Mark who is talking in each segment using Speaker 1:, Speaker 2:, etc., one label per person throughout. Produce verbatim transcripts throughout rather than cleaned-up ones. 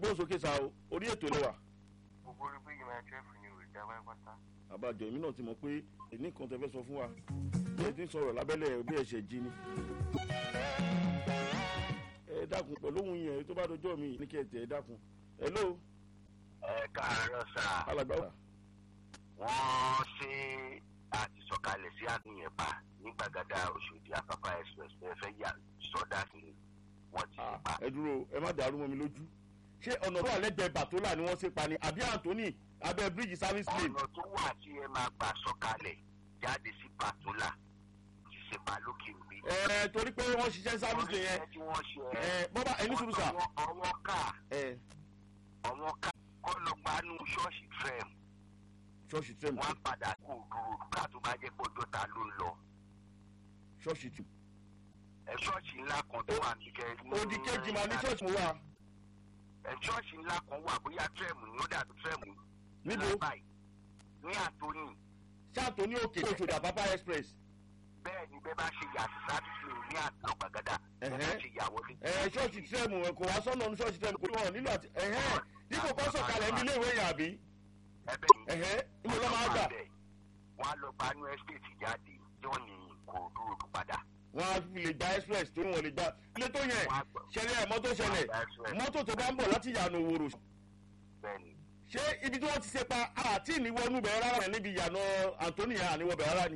Speaker 1: ẹgbẹ́ òsókè sa o orí ètò ló wà.
Speaker 2: gbogbo orí bíi ìmọ̀ ẹ̀jẹ̀ fún yìí ò já wáyé pátá.
Speaker 1: àbájọ èmi náà ti mọ̀ pé èmi kan tẹ fẹ́ sọ fún wa bí ẹ ti ń sọ̀rọ̀ lábẹ́lẹ̀ bí ẹ ṣe jí ni. ẹ dákun pẹ̀lú ohun yẹn tó bá dọjọ́ mi ní kí ẹ tẹ̀ ẹ dákun. hello.
Speaker 2: ẹ káàárọ̀ sà.
Speaker 1: alàgbà.
Speaker 2: wọ́n ṣe àti sọ̀kalẹ̀ sí àníyàn pa ní gbàgádà Òṣòdì Àpápá express ẹ fẹ́ yà sọ́dà sí wọ́n ti pa.
Speaker 1: ẹ dúró ẹ má dàrú mọ́ mi lójú ṣé ọ̀nà tó wà lẹ́gbẹ̀ẹ́ bàtólà ni wọ́n ṣe pa ni àbí Anthony abẹ́ bíríìjì service lane.
Speaker 2: ọ̀nà tó wà tí ẹ máa gbà sọ̀kalẹ̀ jáde sí bàtólà ti ṣe pa lókè òbí.
Speaker 1: ẹ torí pé wọ́n ṣiṣẹ́ service lane yẹn ẹ bọ́bá ẹni sùúrù sà.
Speaker 2: ọwọ́ ká ọwọ́ ká kọ́ lọ gbanú ṣọ́ọ̀ṣì trem.
Speaker 1: ṣọ́ọ̀ṣì trem.
Speaker 2: wọ́n padà kó dúró ká tó bá jẹ́ pọ́jọ́ ta ló ń lọ.
Speaker 1: ṣọ́ọ̀ṣì tù.
Speaker 2: ẹ ṣọ́ọ̀ṣì ńlá kan tó wà níkẹ́.
Speaker 1: odi kejì máa ní ṣọ́ọ̀ṣì mo wà.
Speaker 2: ẹ ṣọ́ọ̀ṣì ńlá kan wà bóyá trẹ́mù ni ó dàbí trẹ́mù.
Speaker 1: níbo
Speaker 2: ní Anthony.
Speaker 1: ṣé Anthony òkè Òṣòdì Àpápá express.
Speaker 2: bẹ́ẹ̀ ni bẹ́ẹ̀ bá ṣe yà sí sábìsì ní àtúntò gbàgádà bẹ́ẹ̀ bá ṣe yà wọlé.
Speaker 1: ẹ ṣọ́ọ̀ṣì trẹ́mù kò wá sọ́nà ní ṣọ́ọ̀ṣì trẹ́mù kò ní wọn nílò àti dípò kọ́ sọ̀kalẹ̀ ní ilé ìwé yẹn àbí.
Speaker 2: ẹ̀bẹ̀
Speaker 1: ni mo lọ́ máa gbà.
Speaker 2: wọ́n á lọ bá new estate jáde yóò ní kò dúró tó padà.
Speaker 1: wọ́n á fi lè gba express torí wọ́n lè gba ilé tó yẹn ṣẹlẹ̀ mọ́tò ṣẹlẹ̀ mọ́tò tó bá ń bọ̀ láti ìyànà òwòrò. ṣé ibi tí wọ́n ti ṣe pa àti ìníwọ́nú bẹ̀rẹ̀ rárá níbi ìyànà Anthony àníwọ̀ bẹ̀rẹ̀ rárá ni.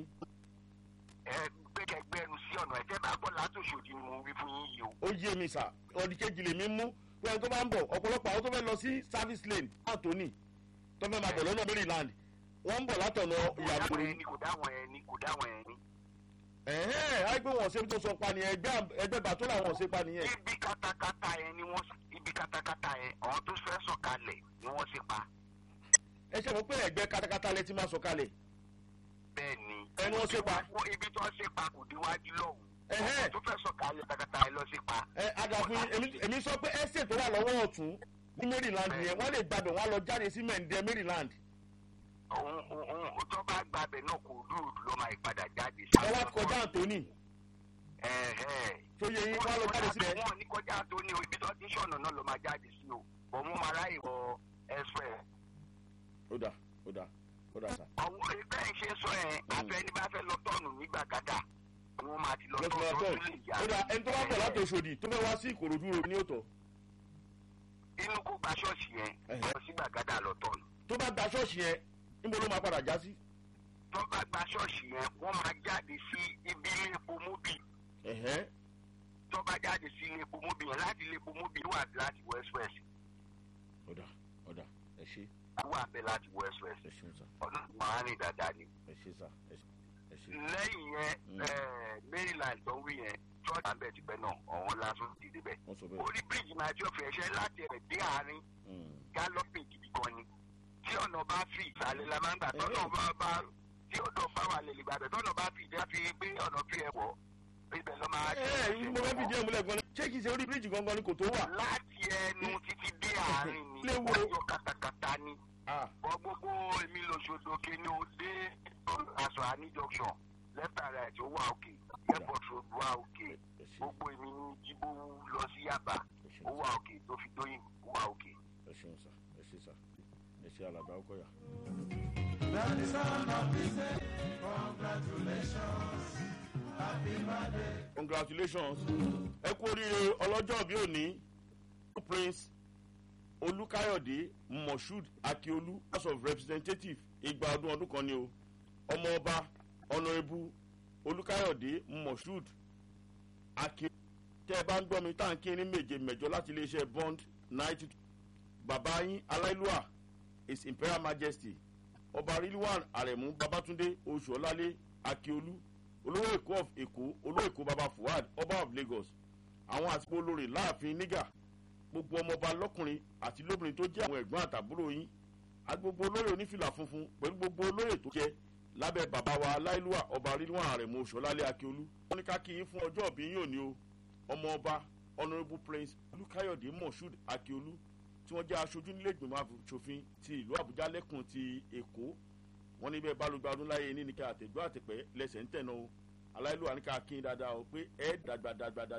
Speaker 2: ẹ gbẹgẹgbẹnu sí ọ̀nà ẹ̀jẹ̀ bá bọ̀ látòṣòdì ni mo wí fún yín yìí o.
Speaker 1: ó yé mi sà ọdí kejì lèmi mú pé ẹni tó bá ń bọ̀ ọ̀pọ̀lọpọ̀ àwọn tó fẹ́ lọ sí service lane Anthony tó fẹ́ máa bọ̀ lọ́nà Maryland wọ́n ń bọ̀ látọ̀nà ìyànà òwòrò.
Speaker 2: kò dáwọn ẹni kò dáwọn ẹni
Speaker 1: ẹ̀hẹ́n àìpé wọn ṣe tó sọ pa nìyẹn ẹgbẹ́ bàtó làwọn ṣe pa nìyẹn.
Speaker 2: ibi katakata yẹn ni wọ́n ibi katakata yẹn àwọn tó fẹ́ sọ̀kalẹ̀ ni wọ́n ṣe pa.
Speaker 1: ẹ ṣe mọ̀ pé ẹgbẹ́ katakata lẹ ti máa sọ̀kalẹ̀.
Speaker 2: bẹ́ẹ̀ni
Speaker 1: ẹni wọ́n ṣe pa.
Speaker 2: ibi tó ṣe pa kò déwájú lọ́hùn.
Speaker 1: ẹ̀hẹ́n
Speaker 2: àwọn tó fẹ́ sọ̀kalẹ̀ katakata yẹn lọ ṣe pa.
Speaker 1: ẹ àdàfin èmi sọ pé ẹsẹ̀ tó wà lọ́wọ́ ọ̀tún ní Maryland yẹn wọ́n lè gbàgbé wọn lọ jáde sí mẹ́ǹdẹ́ Maryland.
Speaker 2: òun òun tó bá gbàgbé náà kò dúró ló máa padà jáde sí.
Speaker 1: ẹ wá kọjá Anthony. tó yẹ yín wá lọ jáde síbẹ̀.
Speaker 2: wọn ní kọjá Anthony o ibi tó ti sọ̀nà náà ló máa jáde sí o bọ̀ mo máa ráyè wọ express.
Speaker 1: ó dà ó dà ó dà sá.
Speaker 2: ọ̀wọ́ ìgbà yìí ṣe sọ ẹ̀ afẹ́ni bá fẹ́ lọ tọ́ọ̀nù ní gbàgádà ni wọ́n máa ti lọ tọ́ọ̀nù tó lè yá.
Speaker 1: ó dà ẹni tó bá bọ̀ láti Òṣòdì tó fẹ́ wá sí Ìkòròdú ní òtọ̀.
Speaker 2: inú kó gba ṣọ́ọ̀ṣì yẹn lọ sí gbàgádà lọ tọ́ọ̀nù.
Speaker 1: tó bá gba ṣọ́ọ̀ṣì yẹn níbo ló máa padà já sí.
Speaker 2: tó bá gba ṣọ́ọ̀ṣì yẹn wọ́n máa jáde sí ibi ilé epo móbì. tó bá jáde sí ilé epo móbì yẹn láti ilé epo móbì wà láti wọ express.
Speaker 1: ọ̀dà ọ̀dà ẹ ṣe.
Speaker 2: wà bẹ́ẹ̀ láti wọ express.
Speaker 1: ẹ ṣeun sá.
Speaker 2: ọ̀nà máa ń rìn dáadáa ni.
Speaker 1: ẹ ṣe sá ẹ ṣe.
Speaker 2: lẹ́yìn yẹn Maryland tó ń wí yẹn church àbẹ̀ ti pẹ́ náà ọ̀hún lásán ti débẹ̀. orí bíríìjì máa jọ fẹ́ ṣẹ́ láti ẹ̀ dé àárín galloping gidi gan ni. tí ọ̀nà bá fi ìsàlẹ̀ la máa ń gbà tọ́nà bá bá tí ọ̀nà bá wà lè lè gbàgbẹ́ tọ́nà bá fi ìjà fi gbé ọ̀nà fi ẹ̀ wọ̀ ibẹ̀ lọ́ máa
Speaker 1: ṣe. ẹ ẹ mo fẹ́ fi díẹ̀ múlẹ̀ gan-an ṣé kìí ṣe orí bíríìjì gangan ni kò tó wà.
Speaker 2: láti ẹnu títí dé àárín ni ọjọ́ katakata ni. bọ́ gbogbo èmi lòṣòdò kìíní o dé aṣọ àní junction left and right ó wà òkè airport road wà òkè gbogbo èmi ní jíbó lọ sí Yaba ó wà òkè tó fi dóyìn ó wà òkè.
Speaker 1: ẹ ṣeun sá ẹ ṣe sá ẹ ṣe alàgbà ọkọ yà.
Speaker 3: That is all of me say congratulations happy birthday.
Speaker 1: Congratulations ẹ kú oríire ọlọ́jọ́ bí òní Prince Olúkáyọ̀dé Moshood Akiolu House of Representatives ìgbà ọdún ọdún kan ni o ọmọ ọba Honourable Olúkáyọ̀dé Moshood Akiolu tẹ́ ẹ bá ń gbọ́ mi táǹkì ní méje mẹ́jọ láti iléeṣẹ́ Bond ninety two bàbá yín aláìlúwà His Imperial Majesty ọba Rilwan Aremu Babatunde Oṣuọlálé Akiolu olówó Èkó of Èkó olówó Èkó Baba Fuad ọba of Lagos àwọn àti olórí láàfin nígà gbogbo ọmọọba lọ́kùnrin àti lóbìnrin tó jẹ́ àwọn ẹ̀gbọ́n àtàbúrò yín agbogbo olóyè onífìlà funfun pẹ̀lú gbogbo olóyè tó jẹ́ lábẹ́ bàbá wa aláìlúwà ọba Rilwan Aremu Oṣuọlálé Akiolu wọ́n ní ká kí yín fún ọjọ́ ìbí yín òní o ọmọ ọba Honourable Prince Olúkáyọ̀dé Moshood Akiolu tí wọ́n jẹ́ aṣojú nílé ìgbìmọ̀ aṣòfin ti ìlú Àbújá lẹ́kùn ti Èkó wọ́n ní bẹ́ẹ̀ balùwẹ̀ ọdún láyé ní ní ká àtẹ̀gbọ́ àtẹ̀pẹ́ lẹ́sẹ̀ ń tẹ̀nà o aláìlúwà ní ká kí yín dáadáa o pé ẹ dàgbà dàgbà